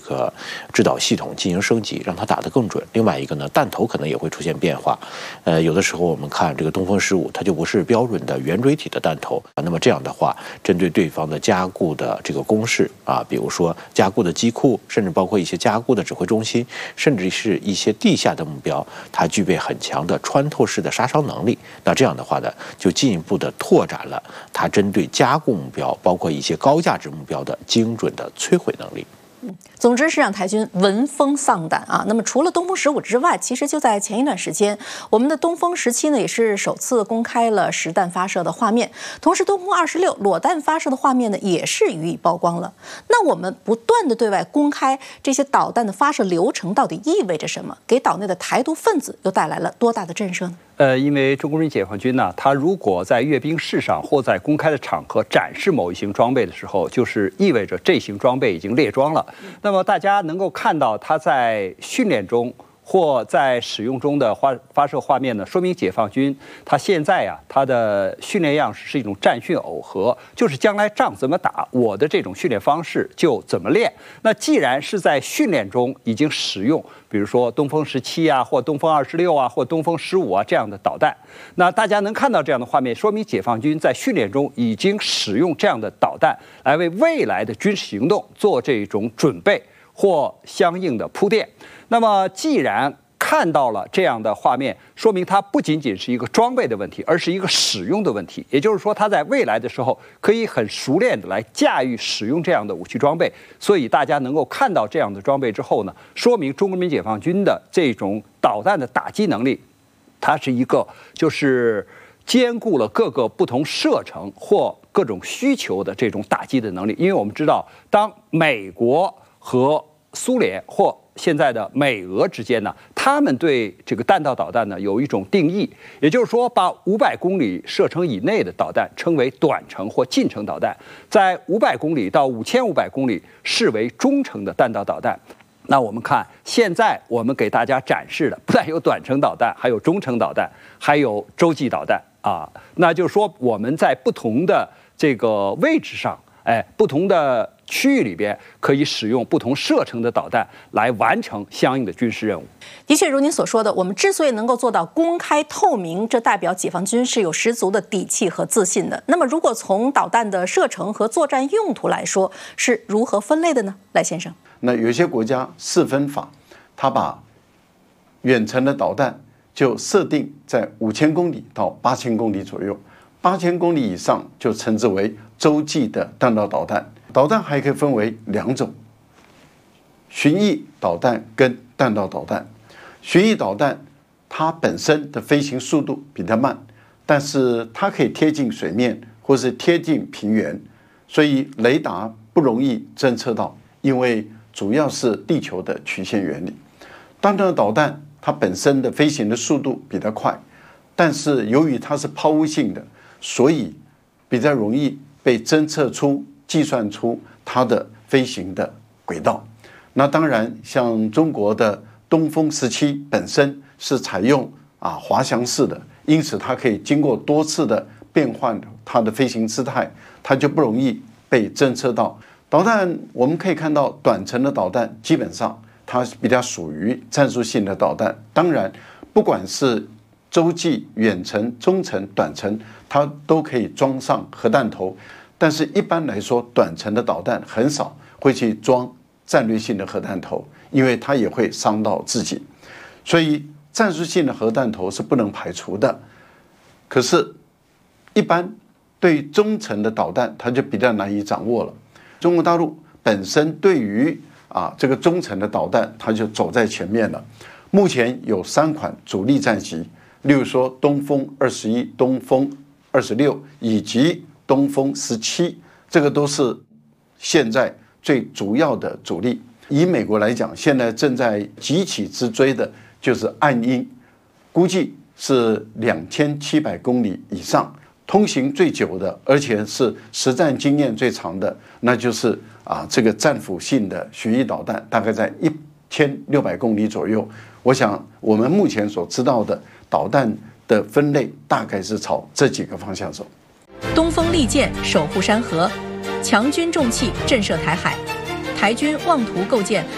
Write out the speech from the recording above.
个制导系统进行升级，让它打得更准。另外一个呢，弹头可能也会出现变化。有的时候我们看这个东风15，它就不是标准的圆锥体的弹头啊。那么这样的话，针对对方的加固的这个攻势啊，比如说加固的机库，甚至包括一些加固的指挥中心，甚至是一些地下的目标，它具备很强的穿透式的杀伤能力。那这样的话呢，就进一步的拓展了它针对加固目标，包括一些高价值目标的精准的摧毁能力。 总之是让台军闻风丧胆啊！那么除了东风15之外，其实就在前一段时间，我们的东风17呢也是首次公开了实弹发射的画面，同时东风26裸弹发射的画面呢也是予以曝光了。那我们不断的对外公开这些导弹的发射流程，到底意味着什么？给岛内的台独分子又带来了多大的震慑呢？ 因为中国人民解放军呢，他如果在阅兵式上或在公开的场合展示某一型装备的时候，就是意味着这型装备已经列装了。那么大家能够看到他在训练中或在使用中的发射画面呢，说明解放军他现在啊，他的训练样式是一种战训耦合，就是将来仗怎么打，我的这种训练方式就怎么练。那既然是在训练中已经使用，比如说东风17啊，或东风26啊，或东风15啊这样的导弹，那大家能看到这样的画面，说明解放军在训练中已经使用这样的导弹来为未来的军事行动做这种准备或相应的铺垫。那么既然看到了这样的画面，说明它不仅仅是一个装备的问题，而是一个使用的问题。也就是说，它在未来的时候可以很熟练的来驾驭使用这样的武器装备。所以大家能够看到这样的装备之后呢，说明中国人民解放军的这种导弹的打击能力，它是一个就是兼顾了各个不同射程或各种需求的这种打击的能力。因为我们知道，当美国和苏联或现在的美俄之间呢，他们对这个弹道导弹呢有一种定义，也就是说，把500公里射程以内的导弹称为短程或近程导弹，在500公里到5500公里视为中程的弹道导弹。那我们看，现在我们给大家展示的不但有短程导弹，还有中程导弹，还有洲际导弹啊。那就是说，我们在不同的这个位置上，不同的区域里边可以使用不同射程的导弹来完成相应的军事任务。 的确，如您所说的，我们之所以能够做到公开透明，这代表解放军是有十足的底气和自信的。那么，如果从导弹的射程和作战用途来说，是如何分类的呢？赖先生， 那有些国家四分法，它把远程的导弹就设定在5000公里到8000公里左右，8000公里以上就称之为洲际的弹道导弹。导弹还可以分为2种，巡弋导弹跟弹道导弹。巡弋导弹它本身的飞行速度比较慢，但是它可以贴近水面或是贴近平原，所以雷达不容易侦测到，因为主要是地球的曲线原理。弹道导弹它本身的飞行的速度比较快，但是由于它是抛物性的，所以比较容易被侦测出、计算出它的飞行的轨道。那当然，像中国的东风17本身是采用滑翔式的，因此它可以经过多次的变换它的飞行姿态，它就不容易被侦测到。导弹我们可以看到，短程的导弹基本上它比较属于战术性的导弹。当然，不管是洲际、远程、中程、短程，它都可以装上核弹头。但是一般来说，短程的导弹很少会去装战略性的核弹头，因为它也会伤到自己。所以战术性的核弹头是不能排除的。可是，一般对于中程的导弹，它就比较难以掌握了。中国大陆本身对于这个中程的导弹，它就走在前面了。目前有3款主力战机，例如说东风21、东风26以及东风17，这个都是现在最主要的主力。以美国来讲，现在正在急起直追的就是暗鹰，估计是2700公里以上，通行最久的，而且是实战经验最长的，那就是这个战斧性的巡弋导弹，大概在1600公里左右。我想我们目前所知道的导弹的分类，大概是朝这几个方向走。 东风利剑守护山河，强军重器震慑台海，台军妄图构建